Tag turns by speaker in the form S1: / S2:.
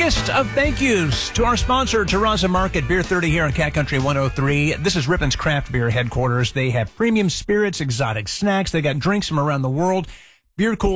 S1: biggest of thank yous to our sponsor, Terraza Market Beer 30 here on Cat Country 103. This is Rippon's Craft Beer headquarters. They have premium spirits, exotic snacks. They got drinks from around the world. Beer cool.